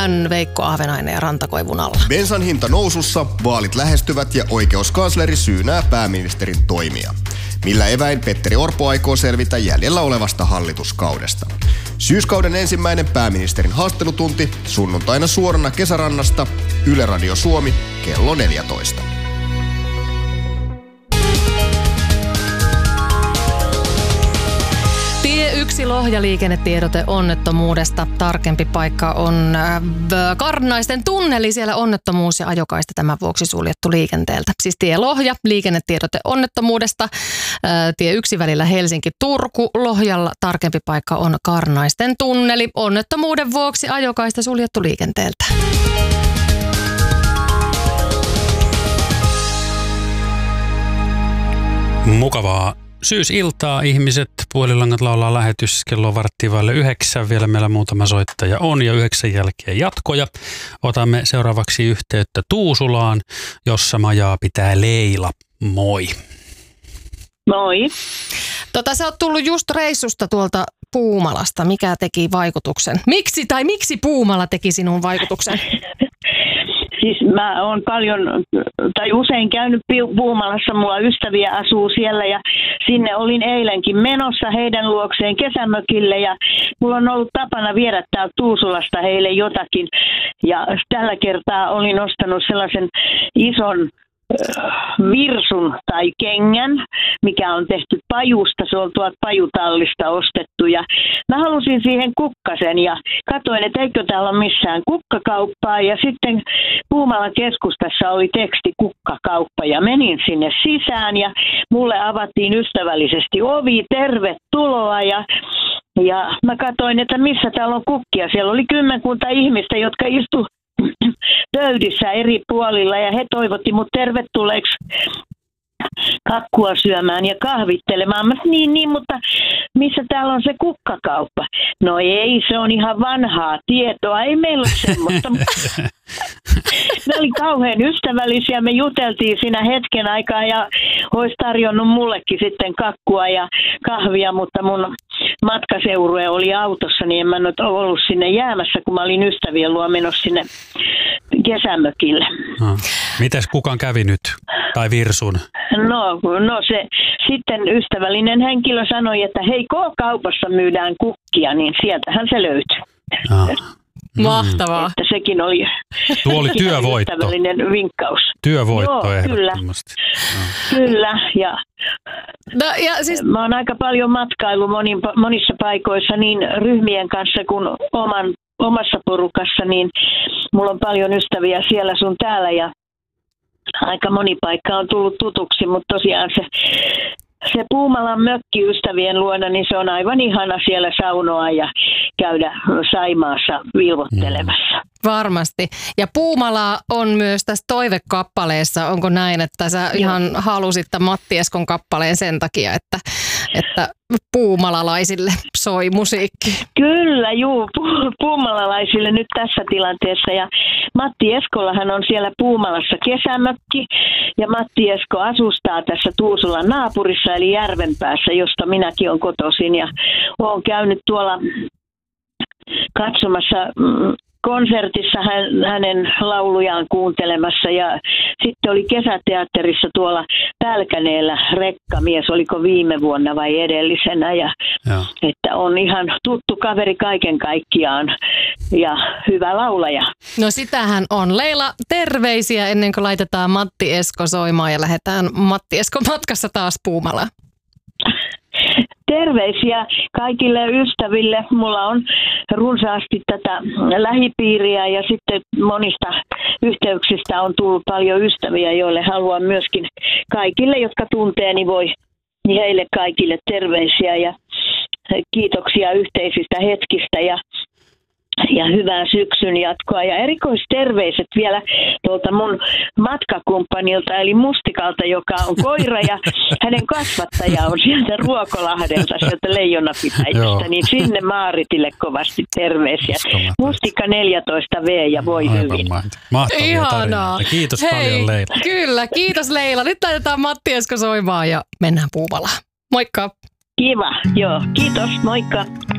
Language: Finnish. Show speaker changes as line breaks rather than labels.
tänään Veikko Ahvenainen ja Rantakoivun alla.
Bensan hinta nousussa, vaalit lähestyvät ja oikeuskansleri syynää pääministerin toimia. Millä eväin Petteri Orpo aikoo selvitä jäljellä olevasta hallituskaudesta. Syyskauden ensimmäinen pääministerin haastattelutunti sunnuntaina suorana Kesärannasta, Yle Radio Suomi, kello 14.
Tie 1 Lohja-liikennetiedote onnettomuudesta. Tarkempi paikka on Karnaisten tunneli. Siellä onnettomuus ja ajokaista tämän vuoksi suljettu liikenteeltä. Siis tie Lohja, liikennetiedote onnettomuudesta. Tie 1 välillä Helsinki-Turku. Lohjalla tarkempi paikka on Karnaisten tunneli. Onnettomuuden vuoksi ajokaista suljettu liikenteeltä.
Mukavaa syysiltaa ihmiset. Puolilangat laulaa lähetys kello 8:15. Vielä meillä muutama soittaja on ja 9 jälkeen jatkoja. Otamme seuraavaksi yhteyttä Tuusulaan, jossa majaa pitää Leila. Moi.
Moi.
Sä oot tullut just reissusta tuolta Puumalasta. Mikä teki vaikutuksen? Miksi Puumala teki sinun vaikutuksen?
Siis mä oon usein käynyt Puumalassa, mulla ystäviä asuu siellä ja sinne olin eilenkin menossa heidän luokseen kesämökille ja mulla on ollut tapana viedä täältä Tuusulasta heille jotakin ja tällä kertaa olin ostanut sellaisen ison virsun tai kengän, mikä on tehty pajusta, se on tuolta pajutallista ostettu ja mä halusin siihen kukkasen ja katsoin, että eikö täällä ole missään kukkakauppaa ja sitten Puumalan keskustassa oli teksti kukkakauppa ja menin sinne sisään ja mulle avattiin ystävällisesti ovi, tervetuloa ja mä katsoin, että missä täällä on kukkia, siellä oli 10 ihmistä, jotka istu pöydissä eri puolilla ja he toivotti mut tervetulleeksi kakkua syömään ja kahvittelemaan. Mä niin, mutta missä täällä on se kukkakauppa? No ei, se on ihan vanhaa tietoa, ei meillä ole semmoista. Ne oli kauhean ystävällisiä, me juteltiin siinä hetken aikaa ja olisi tarjonnut mullekin sitten kakkua ja kahvia, mutta mun matkaseurue oli autossa, niin en mä nyt ollut sinne jäämässä, kun mä olin ystävien luo menossa sinne kesämökille.
Mites kukaan kävi nyt? Tai virsun?
No se sitten ystävällinen henkilö sanoi, että hei, K-kaupassa myydään kukkia, niin sieltähän se löytyi.
Mahtavaa.
Että sekin oli,
tuo oli työvoitto.
Ystävällinen vinkkaus.
Työvoitto. Joo,
ehdottomasti. Kyllä. Ja
siis
mä oon aika paljon matkailu monissa paikoissa niin ryhmien kanssa kuin omassa porukassa, niin mulla on paljon ystäviä siellä sun täällä ja aika moni paikka on tullut tutuksi, mutta tosiaan se Puumalan mökki ystävien luona, niin se on aivan ihana siellä saunoa ja käydä Saimaassa vilvottelemassa.
Varmasti. Ja Puumala on myös tässä toivekappaleessa. Onko näin, että sä ihan halusit tämän Matti Eskon kappaleen sen takia, että puumalalaisille soi musiikki?
Kyllä, puumalalaisille nyt tässä tilanteessa. Ja Matti Eskollahan on siellä Puumalassa kesämökki. Ja Matti Esko asustaa tässä Tuusulan naapurissa eli Järvenpäässä, josta minäkin olen kotoisin. Ja olen käynyt tuolla katsomassa konsertissa hänen laulujaan kuuntelemassa ja sitten oli kesäteatterissa tuolla Pälkäneellä rekkamies, oliko viime vuonna vai edellisenä ja että on ihan tuttu kaveri kaiken kaikkiaan ja hyvä laulaja.
No sitähän on. Leila, terveisiä ennen kuin laitetaan Matti Esko soimaan ja lähdetään Matti Esko matkassa taas Puumalaan.
Terveisiä kaikille ystäville. Mulla on runsaasti tätä lähipiiriä ja sitten monista yhteyksistä on tullut paljon ystäviä, joille haluan myöskin kaikille, jotka tuntee, niin heille kaikille terveisiä ja kiitoksia yhteisistä hetkistä ja hyvää syksyn jatkoa. Ja erikoisterveiset vielä tuolta mun matkakumppanilta, eli Mustikalta, joka on koira, ja hänen kasvattaja on sieltä Ruokolahdelta, sieltä Leijonapitäjästä, niin sinne Maaritille kovasti terveisiä. Mustikka 14V ja voi hyvin.
Mahtavia tarinoita. Kiitos paljon, Leila.
Kyllä, kiitos Leila. Nyt laitetaan Matti Esko soimaan ja mennään Puumalaan. Moikka!
Kiva, joo. Kiitos, moikka.